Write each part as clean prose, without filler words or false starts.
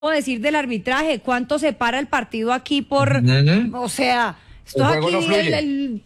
decir del arbitraje, cuánto se para el partido aquí por, o sea, esto El juego aquí no fluye.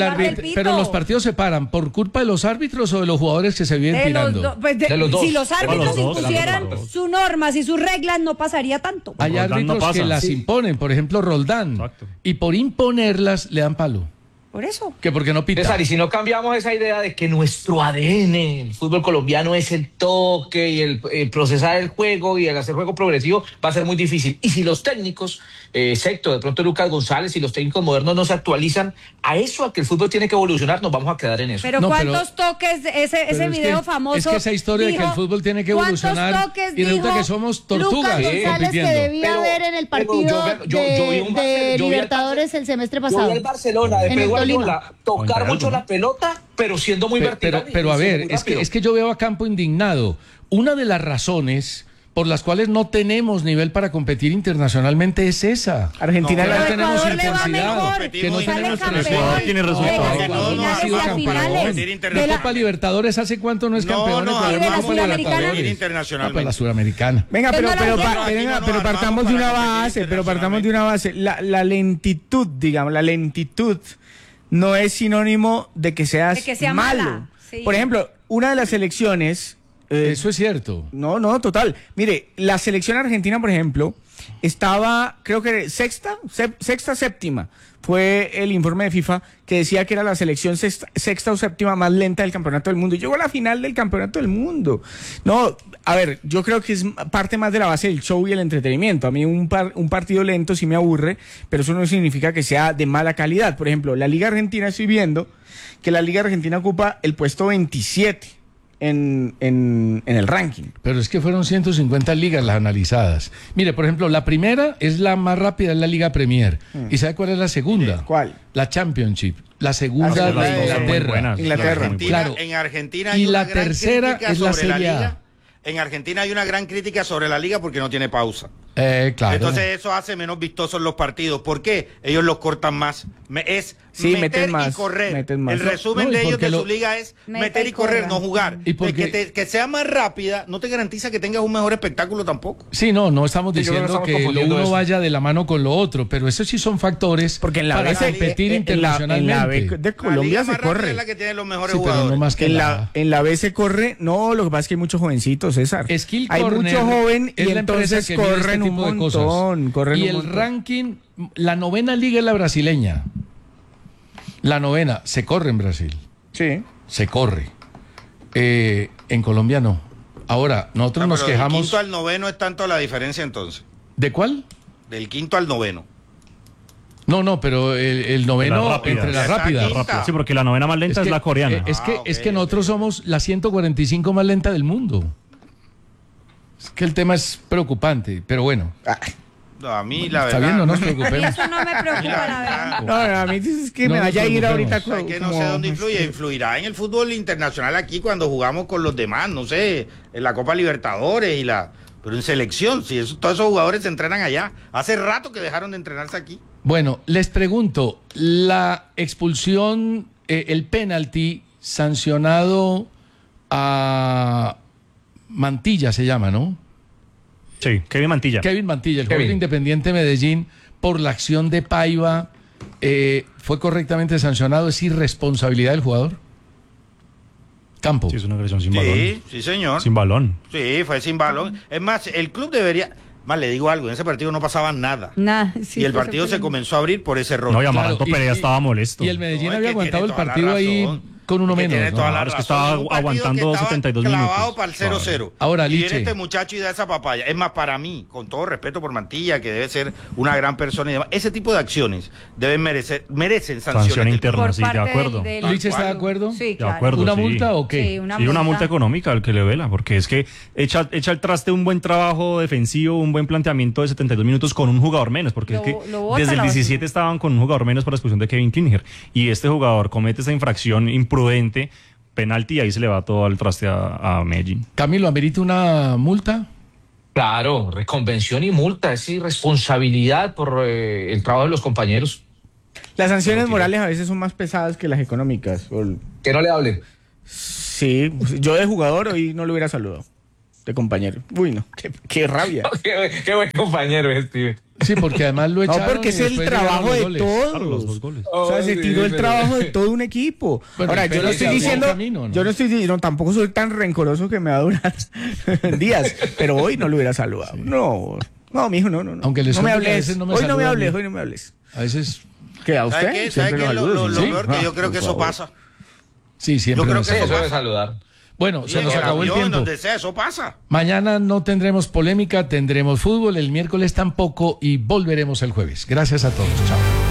Pero los partidos se paran por culpa de los árbitros o de los jugadores que se vienen tirando. De los dos. Si los árbitros De los dos. impusieran sus normas y sus reglas, no pasaría tanto. Hay Roldán árbitros no pasa. que las imponen, por ejemplo Roldán, Exacto. y por imponerlas le dan palo. Por eso. Que porque no pita. César, y si no cambiamos esa idea de que nuestro ADN, el fútbol colombiano, es el toque y el procesar el juego y el hacer juego progresivo, va a ser muy difícil. Y si los técnicos, excepto de pronto Lucas González y los técnicos modernos no se actualizan a eso, a que el fútbol tiene que evolucionar, nos vamos a quedar en eso. Pero No, ¿cuántos toques? Ese Pero video famoso. Es que esa historia de que el fútbol tiene que evolucionar y resulta que somos tortugas Lucas González, compitiendo. que debía Pero- haber en el pero partido yo vi un de yo vi al Libertadores el semestre Yo vi pasado. al Barcelona de en Pep el Tolima. Guardiola tocar mucho la pelota, pero siendo muy vertical. Pero a y ver, siendo muy es rápido. que yo veo a Campo indignado. Una de las razones por las cuales no tenemos nivel para competir internacionalmente es esa. Argentina Pero no a tenemos Ecuador le va intensidad, mejor, que no sale tenemos campeón resultados. Tiene resultados. de las Ecuador no ha semifinales sido y las campeón. finales. La Copa Libertadores, ¿hace cuánto no es campeón? no, Ecuador? ¿y de la Copa Sudamericana? Libertadores. Internacionalmente. Ah, pues la Sudamericana. Venga, Que pero, no la pero, quiero. pa- Aquí venga, no pero nos partamos de armamos una para base, competir pero partamos de una base. La lentitud, digamos, la lentitud no es sinónimo de que seas De que sea malo. mala, sí. Por ejemplo, una de las selecciones... Eso es cierto. No, total. Mire, la selección argentina, por ejemplo, estaba, creo que sexta, séptima. Fue el informe de FIFA que decía que era la selección sexta o séptima más lenta del campeonato del mundo. Y llegó a la final del campeonato del mundo. No, a ver, yo creo que es parte más de la base del show y el entretenimiento. A mí un partido lento sí me aburre, pero eso no significa que sea de mala calidad. Por ejemplo, la Liga Argentina, estoy viendo que la Liga Argentina ocupa el puesto 27. En el ranking. Pero es que fueron 150 ligas las analizadas. Mire, por ejemplo, la primera es la más rápida, es la Liga Premier. ¿Y sabe cuál es la segunda? ¿Cuál? La Championship. La segunda Ah, sí, de las dos son muy Inglaterra. buenas. Inglaterra. Claro. En Argentina Y hay una la gran tercera crítica es la sobre Serie A. liga. En Argentina hay una gran crítica sobre la liga porque no tiene pausa. Claro. Entonces eso hace menos vistosos los partidos. ¿Por qué? Ellos los cortan más. Sí, meter meten y más, correr. meten más. El resumen No, y de ellos porque de su liga es meter y correr, no jugar. Y porque- Que sea más rápida no te garantiza que tengas un mejor espectáculo tampoco. Sí, no estamos Sí, yo creo que diciendo estamos que lo confundiendo uno eso. vaya de la mano con lo otro, pero esos sí son factores Porque en la para B se- competir en la internacionalmente. B de La Colombia liga se más rápida corre. es la que tiene los mejores Sí, pero jugadores. no más que En la B se corre, no, lo que pasa es que hay muchos jovencitos, César. Skill Hay Corner mucho joven es y la empresa entonces que mide este corren un tipo de cosas. montón. Corren Y un el montón. ranking, la novena liga es la brasileña. La novena, se corre en Brasil. Sí. Se corre. En Colombia no. Ahora, nosotros nos Pero del quejamos. quinto al noveno es tanto la diferencia entonces. ¿De cuál? Del quinto al noveno. No, pero el noveno rápidas. entre las Está rápidas. quinta. Rápido. Sí, porque la novena más lenta es la coreana. Es que nosotros somos la 145 más lenta del mundo. Es que el tema es preocupante, pero bueno. No, a mí la Está verdad. bien, no nos A mí preocupemos. eso no me preocupa, la verdad. No, a mí es que No me nos vaya a ir preocupemos. ahorita Es que no sé dónde influye. Influirá en el fútbol internacional aquí cuando jugamos con los demás, no sé, en la Copa Libertadores y la. Pero en selección, si todos esos jugadores se entrenan allá. Hace rato que dejaron de entrenarse aquí. Bueno, les pregunto, la expulsión, el penalti sancionado a Mantilla se llama, ¿no? Sí, Kevin Mantilla. Kevin Mantilla, el jugador de Independiente Medellín, por la acción de Paiva, ¿fue correctamente sancionado? ¿Es irresponsabilidad del jugador? Campo. Sí, es una agresión sin balón. Sí, señor. Sin balón. Sí, fue sin balón. Es más, el club debería. Más le digo algo, en ese partido no pasaba nada. Nah, sí, Y el fue partido se sorprendente. comenzó a abrir por ese error. No, y Amaranto Claro, Perea estaba molesto. Y el Medellín No, es había que aguantado el tiene toda la partido ahí razón. con uno Es que menos. tiene ¿no? toda la Ahora es que razón. estaba Es un partido aguantando que estaba 72 clavado minutos. para el 0-0. Ahora, y viene Liche. este muchacho y da esa papaya. Es más, para mí, con todo respeto por Mantilla, que debe ser una gran persona y demás, ese tipo de acciones merecen sanciones. Sanción interna, Por sí, de parte acuerdo. del- ¿Liche está de acuerdo? Sí, De claro. acuerdo. ¿Una sí. multa o qué? Sí, una Y una multa económica al que le vela, porque es que echa el traste un buen trabajo defensivo, un buen planteamiento de 72 minutos con un jugador menos, porque Lo- es que lo bota desde el la 17 estaban con un jugador menos por la expulsión de Kevin Klinger, y este jugador comete esa infracción imprudente, penalti, y ahí se le va todo al traste a Medellín. Camilo, ¿amerita una multa? Claro, reconvención y multa, es irresponsabilidad por el trabajo de los compañeros. Las sanciones morales a veces son más pesadas que las económicas. Que no le hablen. Sí, yo de jugador hoy no lo hubiera saludado. de compañero. Uy, no, qué rabia. Qué buen compañero es, Steve. Sí, porque además lo echaron. No, porque y es el después llegaron trabajo los de goles. todos. Claro, los 2 goles. O sea, se sí, tiró el pero- trabajo de todo un equipo. Bueno, Ahora, yo pero no se estoy abrió diciendo, camino, ¿no? yo no estoy diciendo, tampoco soy tan rencoroso que me va a durar días, pero hoy no lo hubiera saludado. No, mijo, no. Aunque les no me cuento que a hables. veces no me Hoy no me saludan hables, bien. hoy no me hables. A veces, ¿Qué a usted? ¿Sabe qué? Siempre ¿Sabe qué? Lo saludo, sí. peor que Ah, yo creo que por eso favor. pasa. sí, siempre. Yo creo nos que Sí, pasa. eso debe saludar. Bueno, se En nos el acabó el avión, tiempo. donde sea, eso pasa. Mañana no tendremos polémica, tendremos fútbol, el miércoles tampoco y volveremos el jueves. Gracias a todos. Chao.